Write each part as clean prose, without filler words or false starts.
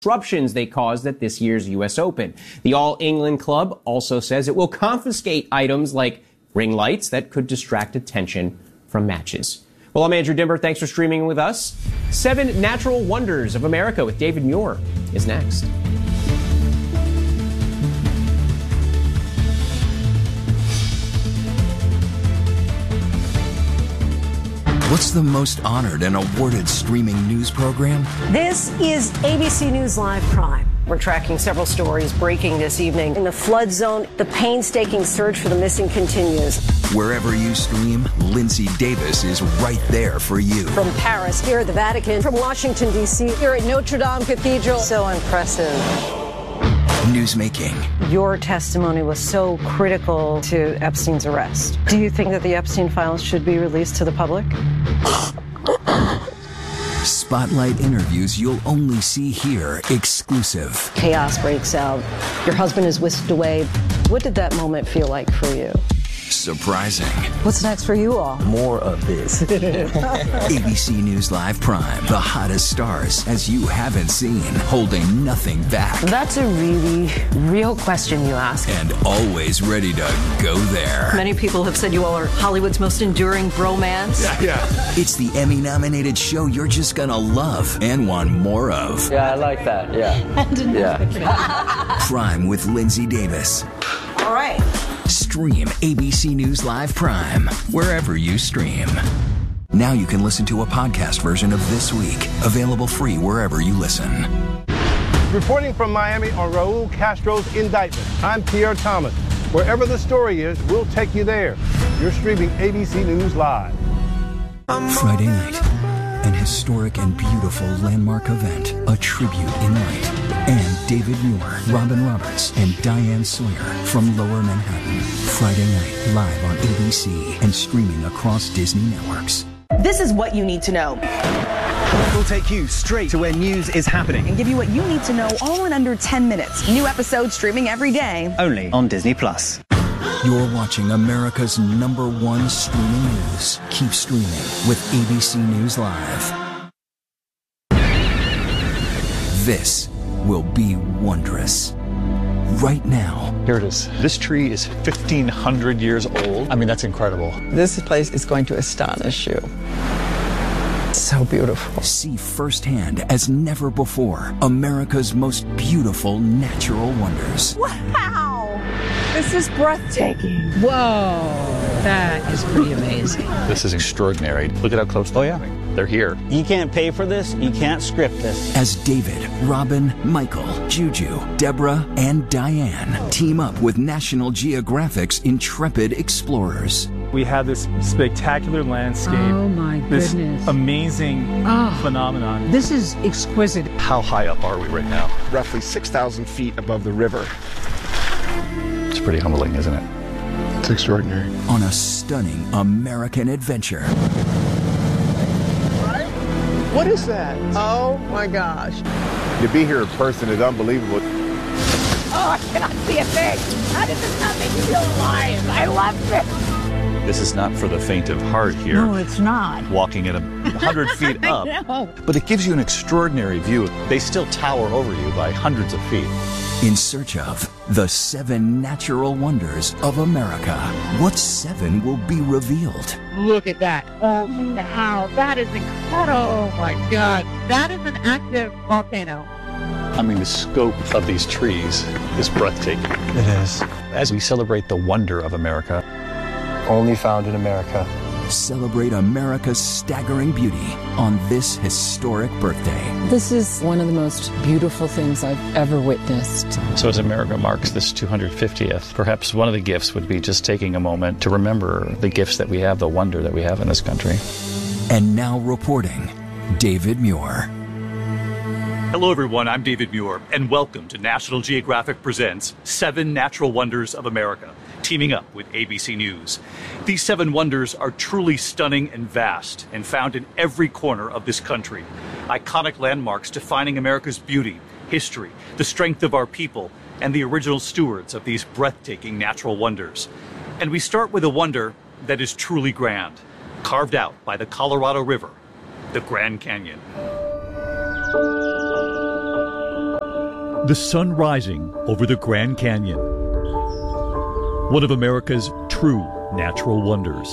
disruptions they caused at this year's U.S. Open. The All England Club also says it will confiscate items like ring lights that could distract attention from matches. Well, I'm Andrew Dimber. Thanks for streaming with us. 7 Natural Wonders of America with David Muir is next. What's the most honored and awarded streaming news program? This is ABC News Live Prime. We're tracking several stories breaking this evening. In the flood zone, the painstaking search for the missing continues. Wherever you stream, Lindsay Davis is right there for you. From Paris, here at the Vatican, from Washington, D.C., here at Notre Dame Cathedral. So impressive. Newsmaking. Your testimony was so critical to Epstein's arrest. Do you think that the Epstein files should be released to the public? Spotlight interviews you'll only see here, exclusive. Chaos breaks out. Your husband is whisked away. What did that moment feel like for you? Surprising. What's next for you all? More of this. ABC News Live Prime. The hottest stars as you haven't seen, holding nothing back. That's a really real question you ask. And always ready to go there. Many people have said you all are Hollywood's most enduring bromance. Yeah. It's the Emmy-nominated show you're just gonna love and want more of. Yeah, I like that. Yeah. Prime with Lindsay Davis. All right. Stream ABC News Live Prime wherever you stream. Now you can listen to a podcast version of This Week, available free wherever you listen. Reporting from Miami on Raul Castro's indictment, I'm Pierre Thomas. Wherever the story is, we'll take you there. You're streaming ABC News Live. Friday night, an historic and beautiful landmark event, a tribute in light. And David Muir, Robin Roberts, and Diane Sawyer from Lower Manhattan. Friday night, live on ABC and streaming across Disney networks. This is what you need to know. We'll take you straight to where news is happening And give you what you need to know all in under 10 minutes. New episodes streaming every day. only on Disney+. You're watching America's #1 streaming news. Keep streaming with ABC News Live. This will be wondrous. Right now. Here it is. This tree is 1,500 years old. I mean, that's incredible. This place is going to astonish you. So beautiful. See firsthand as never before America's most beautiful natural wonders. Wow! This is breathtaking. Whoa! That is pretty amazing. This is extraordinary. Look at how close. Oh, yeah. They're here. You can't pay for this. You can't script this. As David, Robin, Michael, Juju, Deborah, and Diane team up with National Geographic's intrepid explorers. We have this spectacular landscape. Oh my this goodness. Amazing phenomenon. This is exquisite. How high up are we right now? Roughly 6,000 feet above the river. It's pretty humbling, isn't it? It's extraordinary. On a stunning American adventure. What is that? Oh my gosh. To be here in person is unbelievable. Oh, I cannot see a thing. How does this not make me feel alive? I love this. This is not for the faint of heart here. No, it's not. Walking at 100 feet up. I know. But it gives you an extraordinary view. They still tower over you by hundreds of feet. In search of the 7 natural wonders of America. What 7 will be revealed? Look at that. Oh, wow. That is incredible. Oh, my God. That is an active volcano. I mean, the scope of these trees is breathtaking. It is. As we celebrate the wonder of America, Only found in America. Celebrate America's staggering beauty on this historic birthday. This is one of the most beautiful things I've ever witnessed. so as America marks this 250th, perhaps one of the gifts would be just taking a moment to remember the gifts that we have, the wonder that we have in this country. And now reporting, David Muir. Hello, everyone. I'm David Muir, and welcome to National Geographic Presents 7 Natural Wonders of America, teaming up with ABC News. These 7 wonders are truly stunning and vast and found in every corner of this country. Iconic landmarks defining America's beauty, history, the strength of our people, and the original stewards of these breathtaking natural wonders. And we start with a wonder that is truly grand, carved out by the Colorado River, the Grand Canyon. The sun rising over the Grand Canyon, one of America's true natural wonders.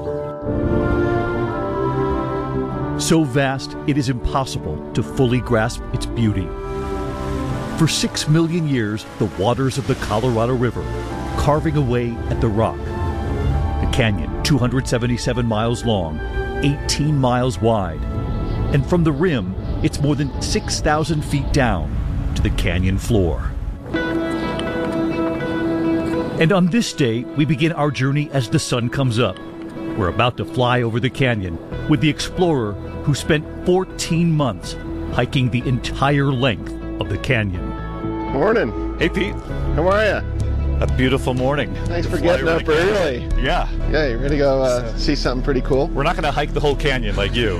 So vast, it is impossible to fully grasp its beauty. For 6 million years, the waters of the Colorado River carving away at the rock. The canyon, 277 miles long, 18 miles wide. And from the rim, it's more than 6,000 feet down to the canyon floor. And on this day, we begin our journey as the sun comes up. We're about to fly over the canyon with the explorer who spent 14 months hiking the entire length of the canyon. Morning. Hey, Pete. How are you? A beautiful morning. Thanks for getting up early. Yeah. Yeah, you ready to go see something pretty cool? We're not going to hike the whole canyon like you.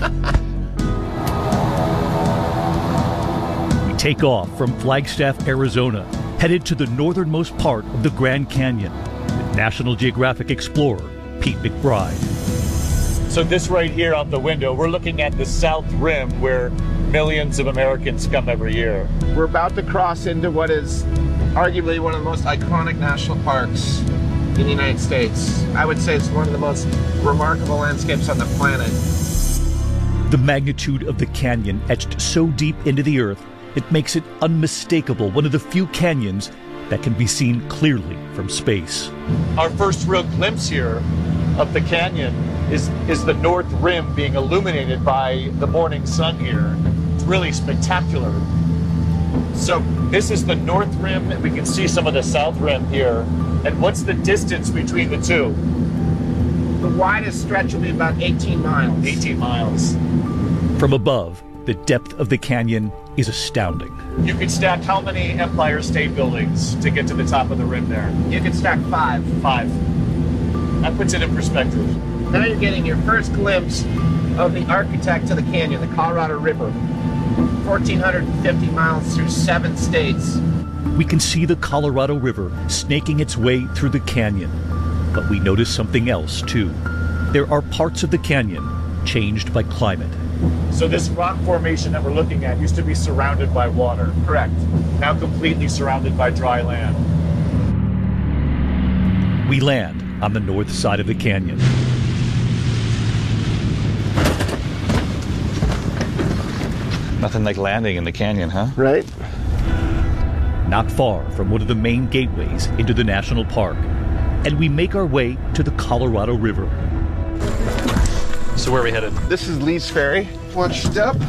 Take off from Flagstaff, Arizona, headed to the northernmost part of the Grand Canyon with National Geographic explorer Pete McBride. So this right here out the window, we're looking at the South Rim where millions of Americans come every year. We're about to cross into what is arguably one of the most iconic national parks in the United States. I would say it's one of the most remarkable landscapes on the planet. The magnitude of the canyon etched so deep into the earth, it makes it unmistakable, one of the few canyons that can be seen clearly from space. Our first real glimpse here of the canyon is the North Rim being illuminated by the morning sun here. It's really spectacular. So this is the North Rim, and we can see some of the South Rim here. And what's the distance between the two? The widest stretch will be about 18 miles. 18 miles. From above, the depth of the canyon is astounding. You could stack how many Empire State Buildings to get to the top of the rim there? You could stack 5. 5. That puts it in perspective. Now you're getting your first glimpse of the architect of the canyon, the Colorado River. 1,450 miles through 7 states. We can see the Colorado River snaking its way through the canyon. But we notice something else, too. There are parts of the canyon changed by climate. So this rock formation that we're looking at used to be surrounded by water. Correct. Now completely surrounded by dry land. We land on the north side of the canyon. Nothing like landing in the canyon, huh? Right. Not far from one of the main gateways into the national park. And we make our way to the Colorado River. So where are we headed? This is Lee's Ferry. Watch your step.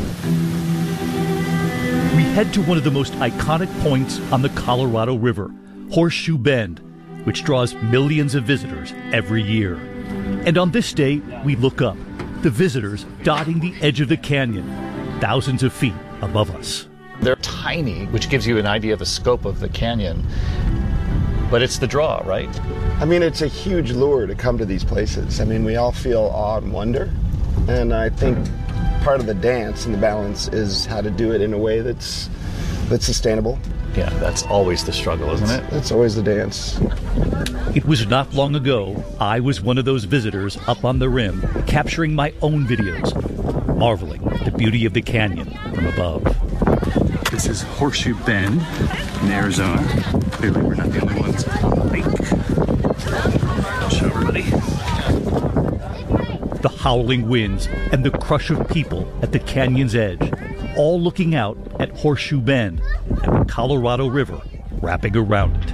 We head to one of the most iconic points on the Colorado River, Horseshoe Bend, which draws millions of visitors every year. And on this day, we look up, the visitors dotting the edge of the canyon, thousands of feet above us. They're tiny, which gives you an idea of the scope of the canyon. But it's the draw, right? I mean, it's a huge lure to come to these places. I mean, we all feel awe and wonder. And I think part of the dance and the balance is how to do it in a way that's sustainable. Yeah, that's always the struggle, isn't it? That's always the dance. It was not long ago I was one of those visitors up on the rim, capturing my own videos, marveling at the beauty of the canyon from above. This is Horseshoe Bend in Arizona. Clearly we're not the only ones on the lake. I'll show everybody. The howling winds and the crush of people at the canyon's edge, all looking out at Horseshoe Bend and the Colorado River wrapping around it.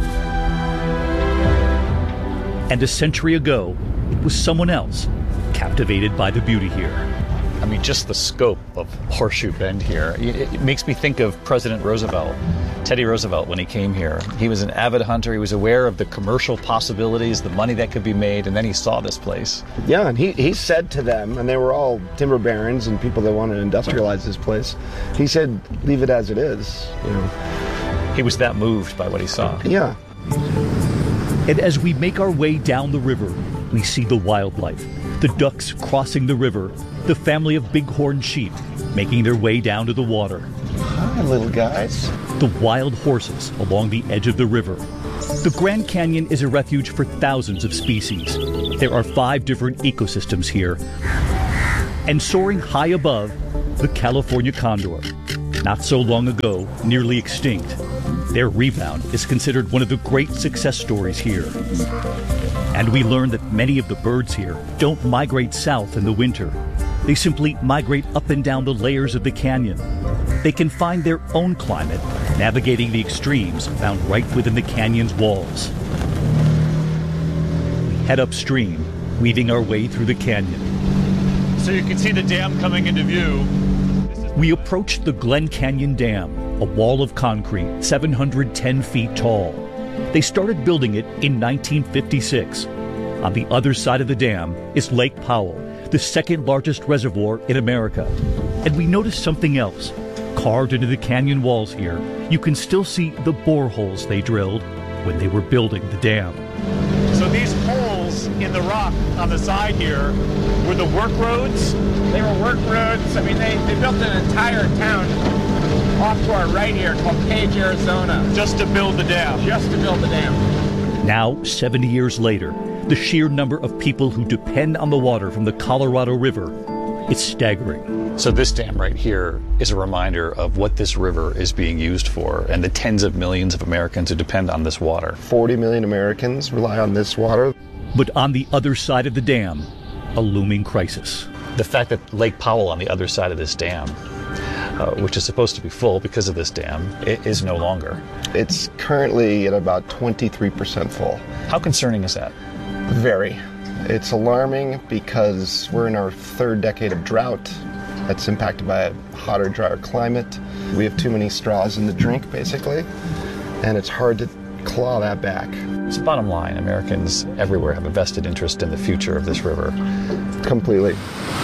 And a century ago, it was someone else captivated by the beauty here. I mean, just the scope of Horseshoe Bend here. It makes me think of President Roosevelt, Teddy Roosevelt, when he came here. He was an avid hunter. He was aware of the commercial possibilities, the money that could be made, and then he saw this place. Yeah, and he said to them, and they were all timber barons and people that wanted to industrialize this place, he said, leave it as it is, you know. He was that moved by what he saw. Yeah. And as we make our way down the river, we see the wildlife, the ducks crossing the river, the family of bighorn sheep making their way down to the water. Hi, little guys. The wild horses along the edge of the river. The Grand Canyon is a refuge for thousands of species. There are 5 different ecosystems here. And soaring high above, the California condor. not so long ago nearly extinct. Their rebound is considered one of the great success stories here. And we learned that many of the birds here don't migrate south in the winter. They simply migrate up and down the layers of the canyon. They can find their own climate, navigating the extremes found right within the canyon's walls. We head upstream, weaving our way through the canyon. So you can see the dam coming into view. We approached the Glen Canyon Dam, a wall of concrete 710 feet tall. They started building it in 1956. On the other side of the dam is Lake Powell, the second largest reservoir in America. And we noticed something else. Carved into the canyon walls here, you can still see the boreholes they drilled when they were building the dam. So these holes in the rock on the side here were the work roads? They were work roads. I mean, they built an entire town off to our right here called Page, Arizona. Just to build the dam? Just to build the dam. Now, 70 years later, the sheer number of people who depend on the water from the Colorado River is staggering. So this dam right here is a reminder of what this river is being used for and the tens of millions of Americans who depend on this water. 40 million Americans rely on this water. But on the other side of the dam, a looming crisis. The fact that Lake Powell on the other side of this dam, which is supposed to be full because of this dam, it is no longer. It's currently at about 23% full. How concerning is that? Very. It's alarming because we're in our third decade of drought that's impacted by a hotter, drier climate. We have too many straws in the drink, basically, and it's hard to claw that back. So bottom line, Americans everywhere have a vested interest in the future of this river. Completely.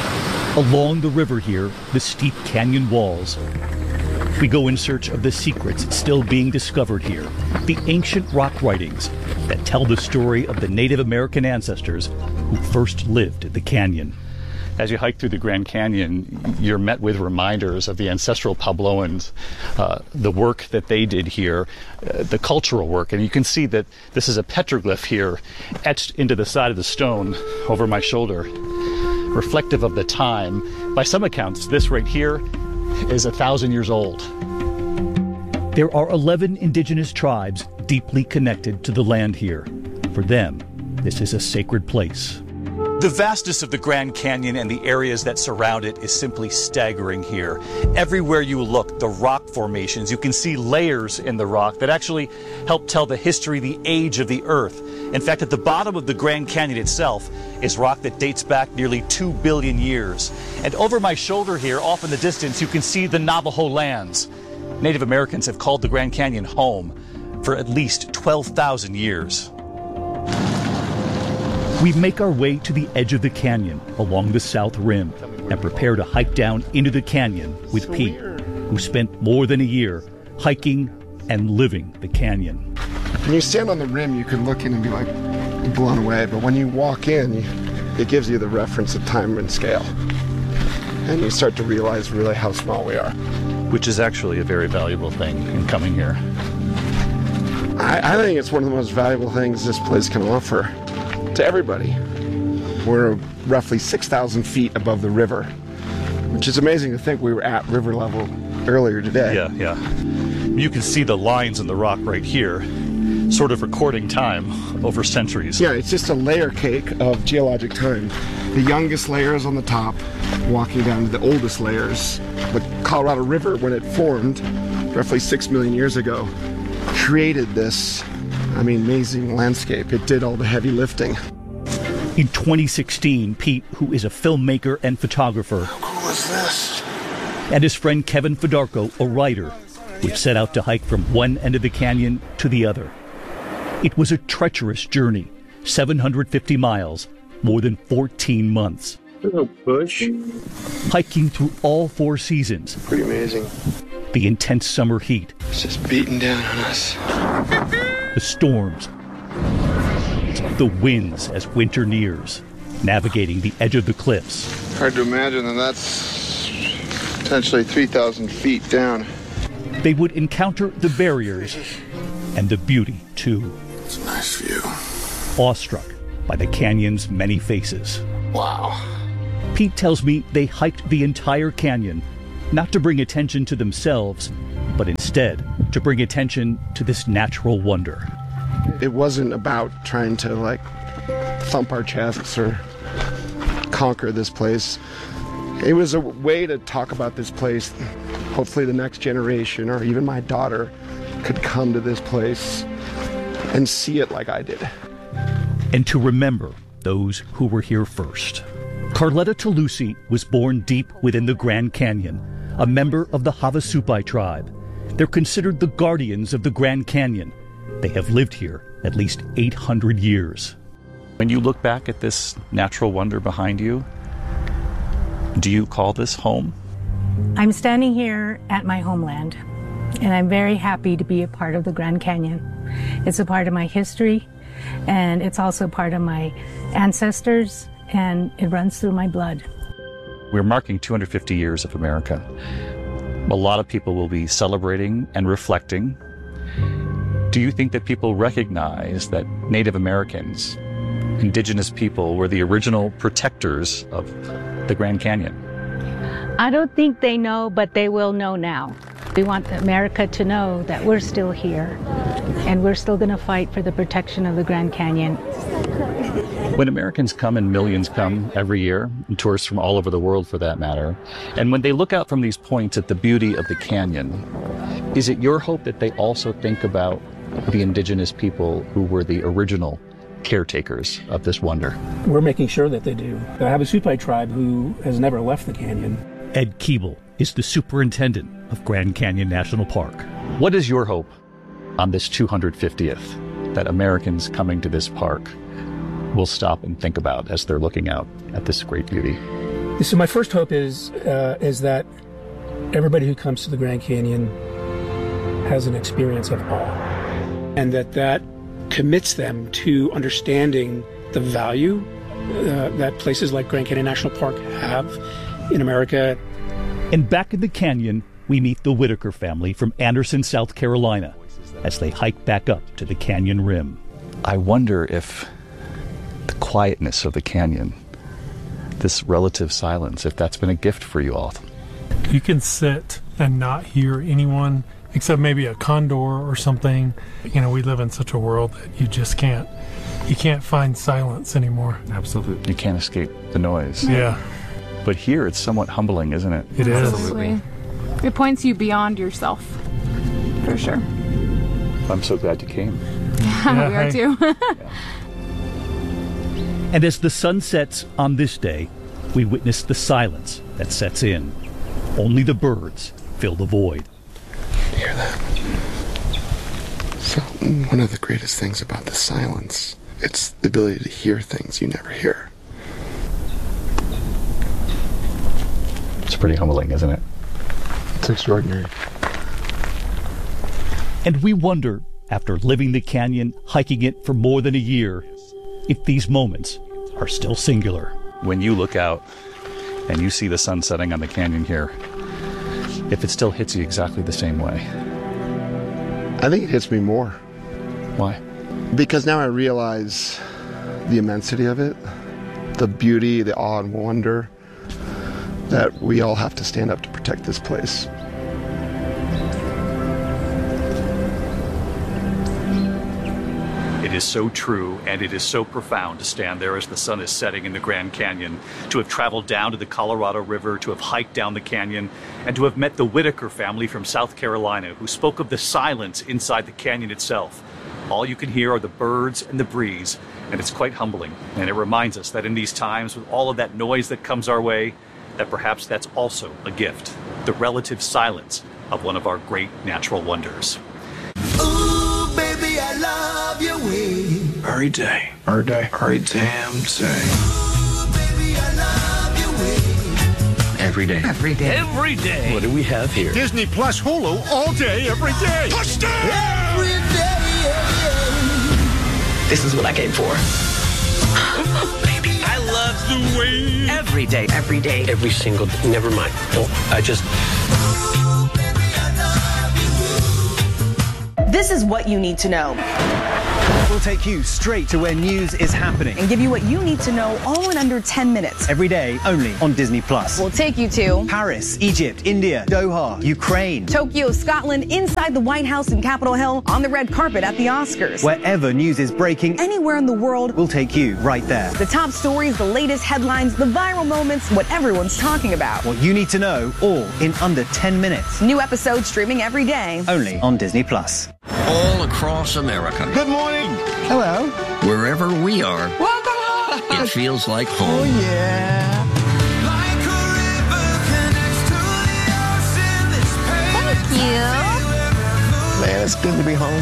Along the river here, the steep canyon walls, we go in search of the secrets still being discovered here, the ancient rock writings that tell the story of the Native American ancestors who first lived in the canyon. As you hike through the Grand Canyon, you're met with reminders of the ancestral Puebloans, the work that they did here, the cultural work. And you can see that this is a petroglyph here etched into the side of the stone over my shoulder, reflective of the time. By some accounts, this right here is 1,000 years old. There are 11 indigenous tribes deeply connected to the land here. For them, this is a sacred place. The vastness of the Grand Canyon and the areas that surround it is simply staggering here. Everywhere you look, the rock formations, you can see layers in the rock that actually help tell the history, the age of the Earth. In fact, at the bottom of the Grand Canyon itself is rock that dates back nearly 2 billion years. And over my shoulder here, off in the distance, you can see the Navajo lands. Native Americans have called the Grand Canyon home for at least 12,000 years. We make our way to the edge of the canyon along the south rim and prepare to hike down into the canyon with Pete, who spent more than a year hiking and living the canyon. When you stand on the rim, you can look in and be like blown away, but when you walk in, it gives you the reference of time and scale. And you start to realize really how small we are. Which is actually a very valuable thing in coming here. I think it's one of the most valuable things this place can offer to everybody. We're roughly 6,000 feet above the river, which is amazing to think we were at river level earlier today. Yeah. You can see the lines in the rock right here, sort of recording time over centuries. Yeah, it's just a layer cake of geologic time. The youngest layer is on the top, walking down to the oldest layers. The Colorado River, when it formed roughly 6 million years ago, created this amazing landscape. It did all the heavy lifting. In 2016, Pete, who is a filmmaker and photographer, how cool is this? And his friend Kevin Fedarko, a writer, would set out to hike from one end of the canyon to the other. It was a treacherous journey, 750 miles, more than 14 months. Hello, bush. Hiking through all 4 seasons. Pretty amazing. The intense summer heat. It's just beating down on us. The storms. The winds as winter nears. Navigating the edge of the cliffs. Hard to imagine that that's potentially 3,000 feet down. They would encounter the barriers and the beauty, too. It's a nice view. Awestruck by the canyon's many faces. Wow. Pete tells me they hiked the entire canyon not to bring attention to themselves, but instead to bring attention to this natural wonder. It wasn't about trying to thump our chests or conquer this place. It was a way to talk about this place. Hopefully the next generation or even my daughter could come to this place and see it like I did. And to remember those who were here first. Carletta Talusi was born deep within the Grand Canyon, a member of the Havasupai tribe. They're considered the guardians of the Grand Canyon. They have lived here at least 800 years. When you look back at this natural wonder behind you, do you call this home? I'm standing here at my homeland, and I'm very happy to be a part of the Grand Canyon. It's a part of my history, and it's also part of my ancestors, and it runs through my blood. We're marking 250 years of America. A lot of people will be celebrating and reflecting. Do you think that people recognize that Native Americans, indigenous people, were the original protectors of the Grand Canyon? I don't think they know, but they will know now. We want America to know that we're still here, and we're still going to fight for the protection of the Grand Canyon. When Americans come, and millions come every year, and tourists from all over the world for that matter, and when they look out from these points at the beauty of the canyon, is it your hope that they also think about the indigenous people who were the original caretakers of this wonder? We're making sure that they do. The Havasupai tribe, who has never left the canyon. Ed Keeble is the superintendent of Grand Canyon National Park. What is your hope on this 250th that Americans coming to this park will stop and think about as they're looking out at this great beauty? So my first hope is that everybody who comes to the Grand Canyon has an experience of awe, and that commits them to understanding the value that places like Grand Canyon National Park have in America. And back in the canyon, we meet the Whitaker family from Anderson, South Carolina, as they hike back up to the canyon rim. I wonder if the quietness of the canyon, this relative silence, if that's been a gift for you all. You can sit and not hear anyone except maybe a condor or something. You know, we live in such a world that you just can't find silence anymore. Absolutely. You can't escape the noise. Yeah. But here it's somewhat humbling, isn't it? It is. Absolutely. It points you beyond yourself, for sure. I'm so glad you came. Yeah, we are too. And as the sun sets on this day, we witness the silence that sets in. Only the birds fill the void. You hear that? So, one of the greatest things about the silence, it's the ability to hear things you never hear. It's pretty humbling, isn't it? It's extraordinary. And we wonder, after living the canyon, hiking it for more than a year, if these moments are still singular. When you look out and you see the sun setting on the canyon here, if it still hits you exactly the same way. I think it hits me more. Why? Because now I realize the immensity of it, the beauty, the awe and wonder, that we all have to stand up to protect this place. It is so true, and it is so profound to stand there as the sun is setting in the Grand Canyon, to have traveled down to the Colorado River, to have hiked down the canyon, and to have met the Whitaker family from South Carolina, who spoke of the silence inside the canyon itself. All you can hear are the birds and the breeze, and it's quite humbling. And it reminds us that in these times, with all of that noise that comes our way, that perhaps that's also a gift, the relative silence of one of our great natural wonders. Ooh, baby, I love your way. Every day. Every day. Every damn day. Ooh, baby, I love your way. Every day. Every day. Every day. What do we have here? Disney Plus Hulu all day, every day. Touchdown! Every day. This is what I came for. Baby, I love the way. Every day. Every day. Every single day. Never mind. No, I just... This is what you need to know. We'll take you straight to where news is happening. And give you what you need to know all in under 10 minutes. Every day, only on Disney+. We'll take you to Paris, Egypt, India, Doha, Ukraine, Tokyo, Scotland, inside the White House and Capitol Hill, on the red carpet at the Oscars. Wherever news is breaking, anywhere in the world, we'll take you right there. The top stories, the latest headlines, the viral moments, what everyone's talking about. What you need to know, all in under 10 minutes. New episodes streaming every day. Only on Disney+. All across America. Good morning. Hello. Wherever we are, welcome home. It feels like home. Oh, yeah. Thank you. Man, it's good to be home.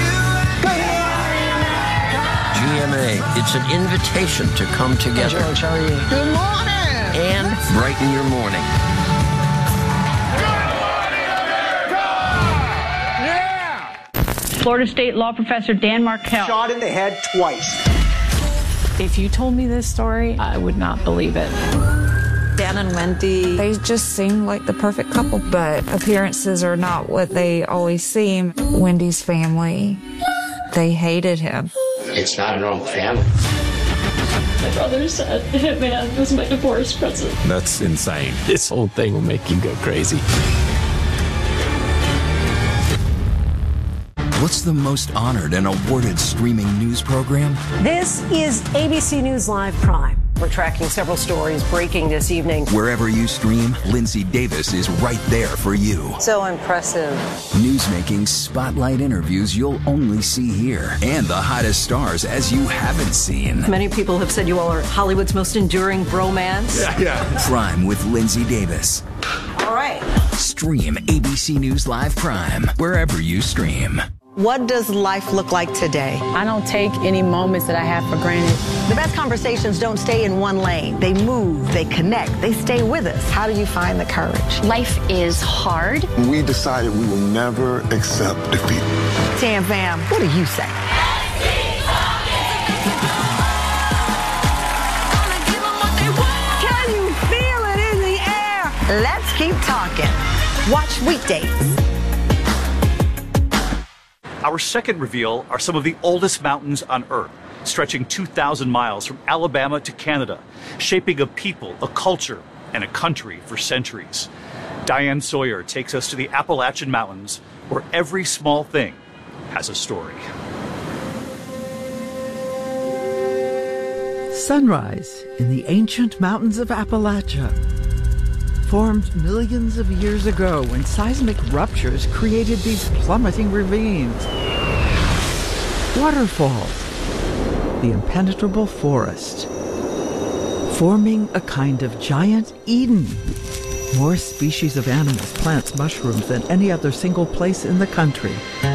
GMA, it's an invitation to come together. Hey, George, how are you? Good morning. And brighten your morning. Florida State law professor Dan Markel. Shot in the head twice. If you told me this story, I would not believe it. Dan and Wendy, they just seem like the perfect couple, but appearances are not what they always seem. Wendy's family, they hated him. It's not a normal family. My brother said Hitman was my divorce present. That's insane. This whole thing will make you go crazy. What's the most honored and awarded streaming news program? This is ABC News Live Prime. We're tracking several stories breaking this evening. Wherever you stream, Lindsay Davis is right there for you. So impressive. Newsmaking spotlight interviews you'll only see here. And the hottest stars as you haven't seen. Many people have said you all are Hollywood's most enduring bromance. Yeah. Prime with Lindsay Davis. All right. Stream ABC News Live Prime wherever you stream. What does life look like today? I don't take any moments that I have for granted. The best conversations don't stay in one lane. They move, they connect, they stay with us. How do you find the courage? Life is hard. We decided we will never accept defeat. Tam Fam, what do you say? Can you feel it in the air? Let's keep talking. Watch weekdays. Our second reveal are some of the oldest mountains on Earth, stretching 2,000 miles from Alabama to Canada, shaping a people, a culture, and a country for centuries. Diane Sawyer takes us to the Appalachian Mountains, where every small thing has a story. Sunrise in the ancient mountains of Appalachia. Formed millions of years ago when seismic ruptures created these plummeting ravines. Waterfalls, the impenetrable forest, forming a kind of giant Eden. More species of animals, plants, mushrooms than any other single place in the country.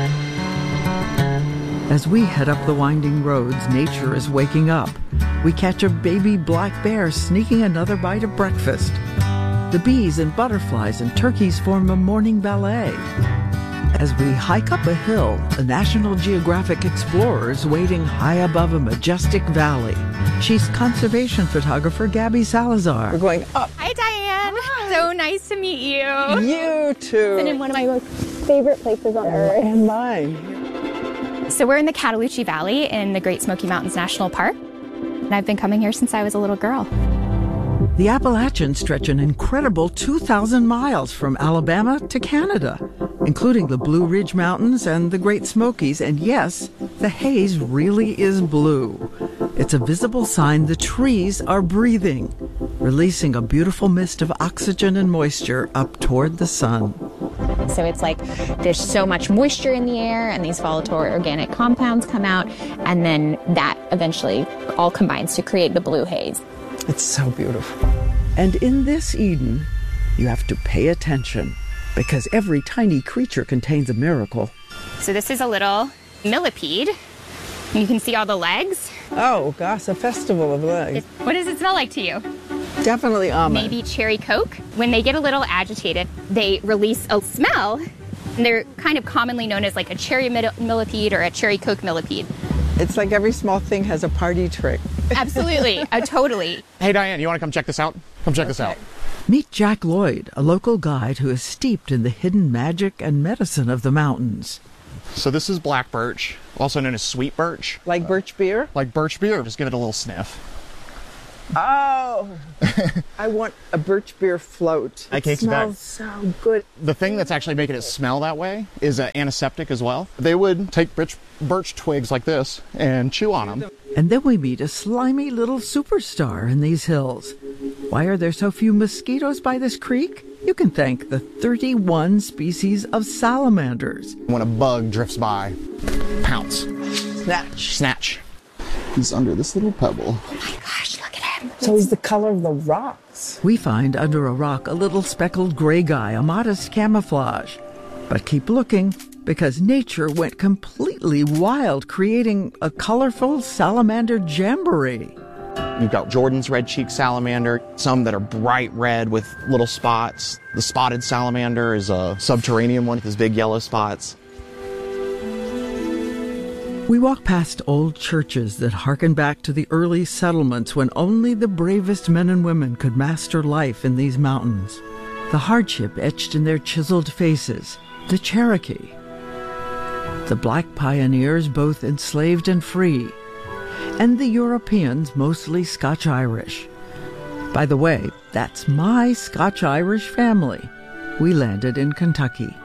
As we head up the winding roads, nature is waking up. We catch a baby black bear sneaking another bite of breakfast. The bees and butterflies and turkeys form a morning ballet. As we hike up a hill, a National Geographic explorer is waiting high above a majestic valley. She's conservation photographer Gabby Salazar. We're going up. Hi, Diane. Hi. So nice to meet you. You too. Been in one of my most favorite places on earth. And mine. So we're in the Cataloochee Valley in the Great Smoky Mountains National Park. And I've been coming here since I was a little girl. The Appalachians stretch an incredible 2,000 miles from Alabama to Canada, including the Blue Ridge Mountains and the Great Smokies. And yes, the haze really is blue. It's a visible sign the trees are breathing, releasing a beautiful mist of oxygen and moisture up toward the sun. So it's like there's so much moisture in the air and these volatile organic compounds come out, and then that eventually all combines to create the blue haze. It's so beautiful. And in this Eden, you have to pay attention, because every tiny creature contains a miracle. So this is a little millipede. You can see all the legs. Oh, gosh, a festival of legs. What does it smell like to you? Definitely almond. Maybe cherry Coke. When they get a little agitated, they release a smell. And they're kind of commonly known as like a cherry millipede or a cherry Coke millipede. It's like every small thing has a party trick. Absolutely. Totally. Hey, Diane, you want to come check this out? Come check this out. Meet Jack Lloyd, a local guide who is steeped in the hidden magic and medicine of the mountains. So this is black birch, also known as sweet birch. Like birch beer? Like birch beer, just give it a little sniff. Oh, I want a birch beer float. It smells so good. The thing that's actually making it smell that way is an antiseptic as well. They would take birch twigs like this and chew on them. And then we meet a slimy little superstar in these hills. Why are there so few mosquitoes by this creek? You can thank the 31 species of salamanders. When a bug drifts by, pounce. Snatch. Snatch. He's under this little pebble. Oh my gosh, look at him. So he's the color of the rocks. We find under a rock a little speckled gray guy, a modest camouflage. But keep looking, because nature went completely wild, creating a colorful salamander jamboree. You've got Jordan's red-cheeked salamander, some that are bright red with little spots. The spotted salamander is a subterranean one with his big yellow spots. We walk past old churches that harken back to the early settlements when only the bravest men and women could master life in these mountains. The hardship etched in their chiseled faces, the Cherokee, the black pioneers both enslaved and free, and the Europeans mostly Scotch-Irish. By the way, that's my Scotch-Irish family. We landed in Kentucky.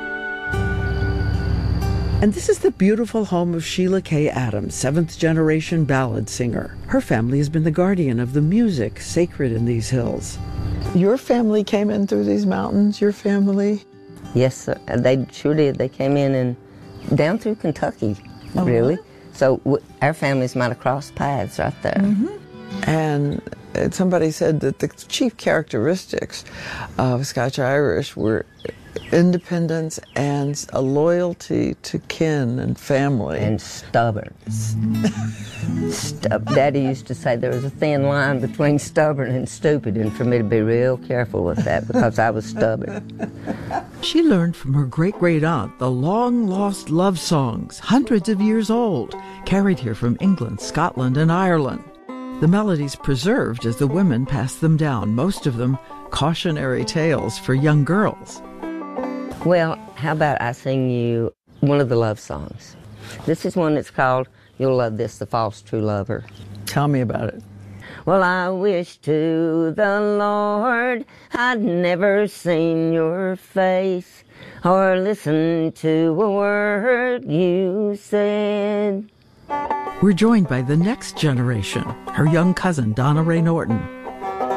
And this is the beautiful home of Sheila K. Adams, seventh-generation ballad singer. Her family has been the guardian of the music sacred in these hills. Your family came in through these mountains, your family? Yes, sir. They sure did. They came in and down through Kentucky, really. So our families might have crossed paths right there. Mm-hmm. And somebody said that the chief characteristics of Scotch-Irish were independence and a loyalty to kin and family. And stubborn. Daddy used to say there was a thin line between stubborn and stupid, and for me to be real careful with that because I was stubborn. She learned from her great-great-aunt the long-lost love songs, hundreds of years old, carried here from England, Scotland, and Ireland. The melodies preserved as the women passed them down, most of them cautionary tales for young girls. Well, how about I sing you one of the love songs? This is one that's called You'll Love This, The False True Lover. Tell me about it. Well, I wish to the Lord I'd never seen your face or listened to a word you said. We're joined by the next generation, her young cousin, Donna Ray Norton.